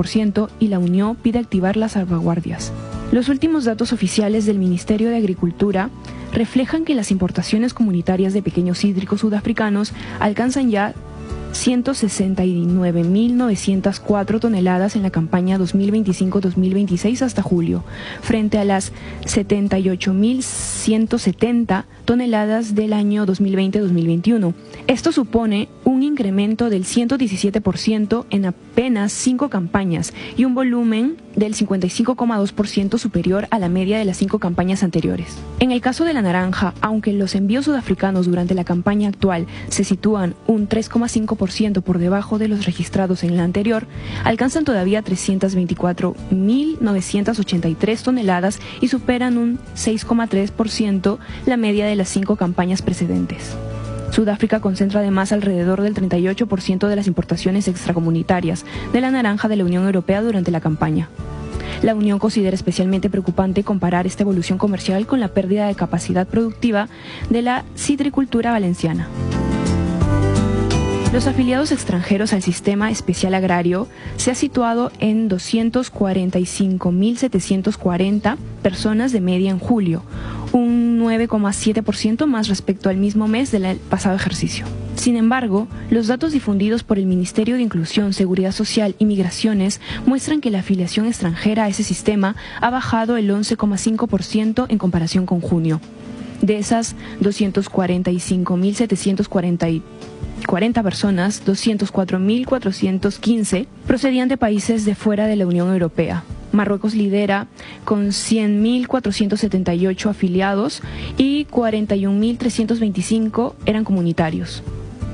50% y la Unión pide activar las salvaguardias. Los últimos datos oficiales del Ministerio de Agricultura reflejan que las importaciones comunitarias de pequeños cítricos sudafricanos alcanzan ya 169.904 toneladas en la campaña 2025-2026 hasta julio, frente a las 78.170 toneladas del año 2020-2021. Esto supone un incremento del 117% en apenas 5 campañas y un volumen del 55,2% superior a la media de las 5 campañas anteriores. En el caso de la naranja, aunque los envíos sudafricanos durante la campaña actual se sitúan un 3,5% por debajo de los registrados en la anterior, alcanzan todavía 324.983 toneladas y superan un 6,3% la media de las 5 campañas precedentes. Sudáfrica concentra además alrededor del 38% de las importaciones extracomunitarias de la naranja de la Unión Europea durante la campaña. La Unión considera especialmente preocupante comparar esta evolución comercial con la pérdida de capacidad productiva de la citricultura valenciana. Los afiliados extranjeros al sistema especial agrario se ha situado en 245.740 personas de media en julio, un 9,7% más respecto al mismo mes del pasado ejercicio. Sin embargo, los datos difundidos por el Ministerio de Inclusión, Seguridad Social y Migraciones muestran que la afiliación extranjera a ese sistema ha bajado el 11,5% en comparación con junio. De esas 245.740 personas, 204.415 procedían de países de fuera de la Unión Europea. Marruecos lidera con 100.478 afiliados y 41.325 eran comunitarios.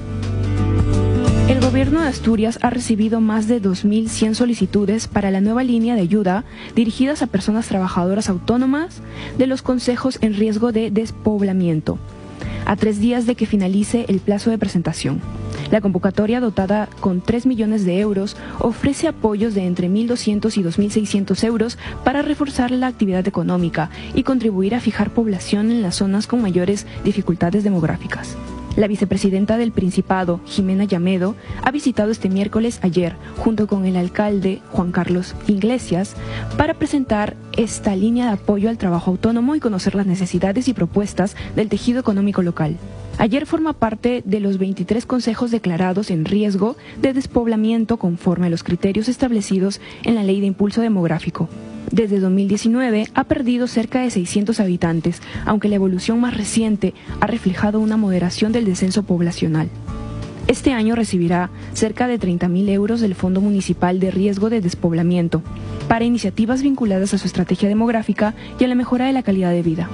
El gobierno de Asturias ha recibido más de 2.100 solicitudes para la nueva línea de ayuda dirigidas a personas trabajadoras autónomas de los consejos en riesgo de despoblamiento, a 3 días de que finalice el plazo de presentación. La convocatoria, dotada con 3 millones de euros, ofrece apoyos de entre 1.200 y 2.600 euros para reforzar la actividad económica y contribuir a fijar población en las zonas con mayores dificultades demográficas. La vicepresidenta del Principado, Jimena Llamedo, ha visitado este miércoles ayer, junto con el alcalde Juan Carlos Iglesias, para presentar esta línea de apoyo al trabajo autónomo y conocer las necesidades y propuestas del tejido económico local. Ayer forma parte de los 23 consejos declarados en riesgo de despoblamiento conforme a los criterios establecidos en la Ley de Impulso Demográfico. Desde 2019 ha perdido cerca de 600 habitantes, aunque la evolución más reciente ha reflejado una moderación del descenso poblacional. Este año recibirá cerca de 30.000 euros del Fondo Municipal de Riesgo de Despoblamiento para iniciativas vinculadas a su estrategia demográfica y a la mejora de la calidad de vida.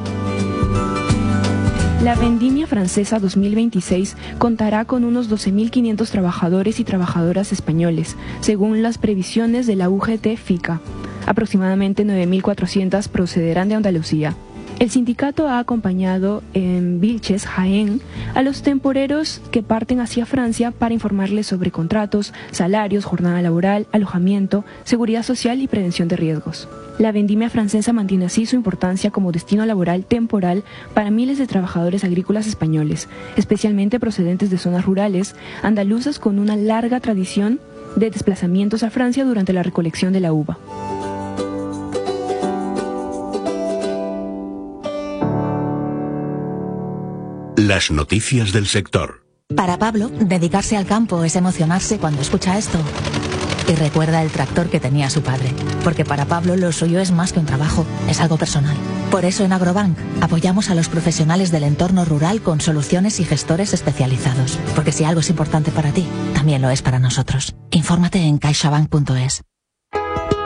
La Vendimia Francesa 2026 contará con unos 12.500 trabajadores y trabajadoras españoles, según las previsiones de la UGT-FICA. Aproximadamente 9.400 procederán de Andalucía. El sindicato ha acompañado en Vilches, Jaén, a los temporeros que parten hacia Francia para informarles sobre contratos, salarios, jornada laboral, alojamiento, seguridad social y prevención de riesgos. La Vendimia Francesa mantiene así su importancia como destino laboral temporal para miles de trabajadores agrícolas españoles, especialmente procedentes de zonas rurales, andaluzas con una larga tradición de desplazamientos a Francia durante la recolección de la uva. Las noticias del sector. Para Pablo, dedicarse al campo es emocionarse cuando escucha esto. Y recuerda el tractor que tenía su padre. Porque para Pablo lo suyo es más que un trabajo, es algo personal. Por eso en Agrobank apoyamos a los profesionales del entorno rural con soluciones y gestores especializados. Porque si algo es importante para ti, también lo es para nosotros. Infórmate en caixabank.es.